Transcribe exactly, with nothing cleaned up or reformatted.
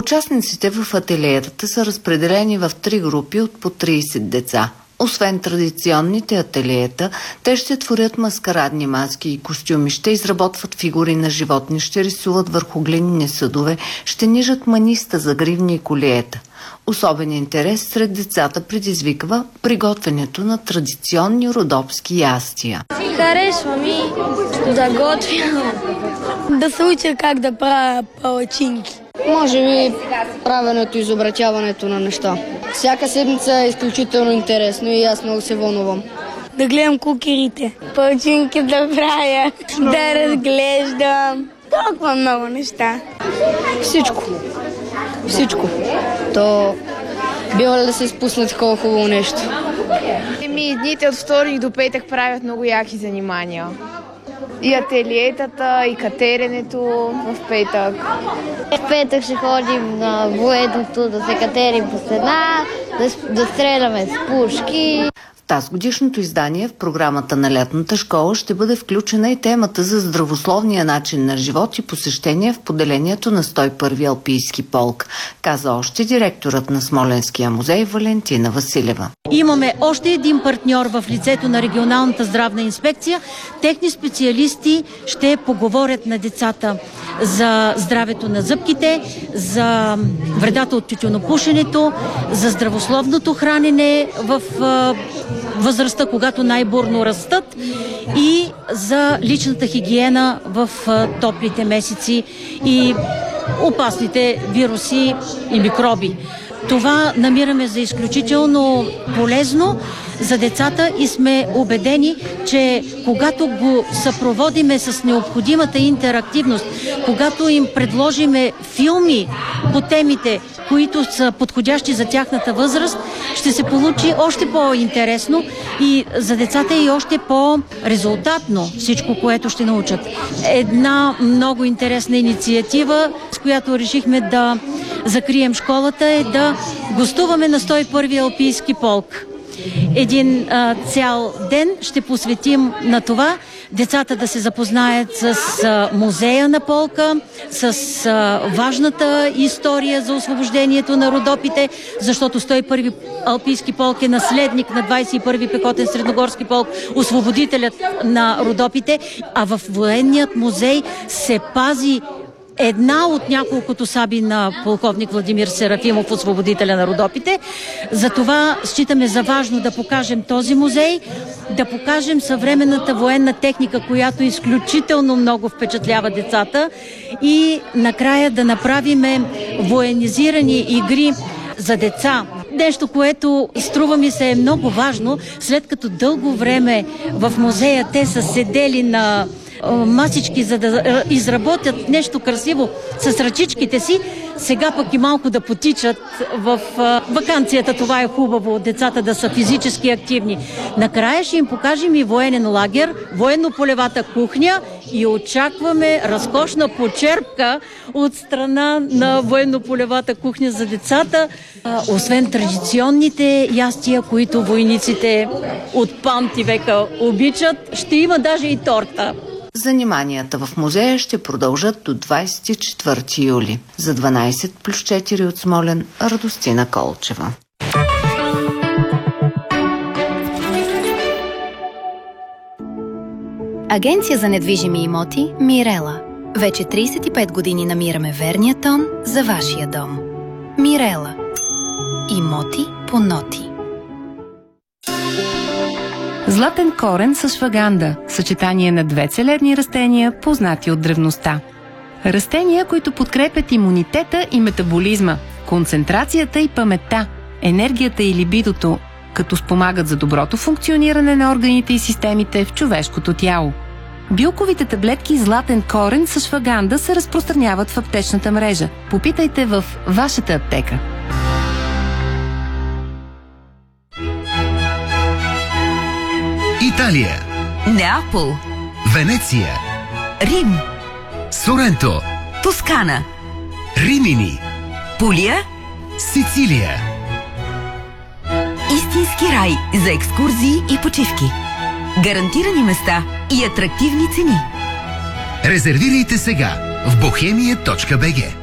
Участниците в ателиетата са разпределени в три групи от по трийсет деца. Освен традиционните ателиета, те ще творят маскарадни маски и костюми, ще изработват фигури на животни, ще рисуват върху глинени съдове, ще нижат маниста за гривни и колиета. Особен интерес сред децата предизвиква приготвянето на традиционни родопски ястия. Харесва ми да готвя, да се уча как да правя палачинки. Може би правенето и изобретяването на неща. Всяка седмица е изключително интересно и аз много се вълнувам. Да гледам кукерите, палачинки да правя, да разглеждам. Толкова много неща. Всичко. Всичко. То било ли да се изпусне такова хубаво нещо? Еми, дните от вторник до петък правят много яки занимания. И ателиетата, и катеренето в петък. В петък ще ходим на военното, да се катерим по стена, да, да стреляме с пушки. В тазгодишното издание в програмата на лятната школа ще бъде включена и темата за здравословния начин на живот и посещение в поделението на сто и първи алпийски полк, каза още директорът на Смолянския музей Валентина Василева. Имаме още един партньор в лицето на регионалната здравна инспекция. Техни специалисти ще поговорят на децата за здравето на зъбките, за вредата от тютюнопушенето, за здравословното хранене в възрастта, когато най-бурно растат, и за личната хигиена в топлите месеци и опасните вируси и микроби. Това намираме за изключително полезно за децата и сме убедени, че когато го съпроводиме с необходимата интерактивност, когато им предложиме филми по темите, които са подходящи за тяхната възраст, ще се получи още по-интересно и за децата и още по-резултатно всичко, което ще научат. Една много интересна инициатива, с която решихме да закрием школата, е да гостуваме на сто и първи алпийски полк. Един а, цял ден ще посветим на това децата да се запознаят с а, музея на полка, с а, важната история за освобождението на Родопите, защото сто и първи алпийски полк е наследник на двадесет и първи пехотен средногорски полк, освободителят на Родопите, а в военният музей се пази една от няколкото саби на полковник Владимир Серафимов, освободителя на Родопите. Затова считаме за важно да покажем този музей, да покажем съвременната военна техника, която изключително много впечатлява децата, и накрая да направим военизирани игри за деца. Нещо, което струва ми се е много важно, след като дълго време в музея те са седели на масички, за да изработят нещо красиво с ръчичките си, сега пък и малко да потичат в ваканцията. Това е хубаво, децата да са физически активни. Накрая ще им покажем и военен лагер, военно-полевата кухня и очакваме разкошна почерпка от страна на военно-полевата кухня за децата. Освен традиционните ястия, които войниците от памти века обичат, ще има даже и торта. Заниманията в музея ще продължат до двадесет и четвърти юли. За дванадесет плюс четири от Смолян, Радостина Колчева. Агенция за недвижими имоти Мирела. Вече тридесет и пет години намираме верния тон за вашия дом. Мирела. Имоти по ноти. Златен корен с шваганда – съчетание на две целебни растения, познати от древността. Растения, които подкрепят имунитета и метаболизма, концентрацията и паметта, енергията и либидото, като спомагат за доброто функциониране на органите и системите в човешкото тяло. Билковите таблетки Златен корен с шваганда се разпространяват в аптечната мрежа. Попитайте в вашата аптека. Италия, Неапол, Венеция, Рим, Соренто, Тоскана, Римини, Пулия, Сицилия. Истински рай за екскурзии и почивки. Гарантирани места и атрактивни цени. Резервирайте сега в бохемия точка бг.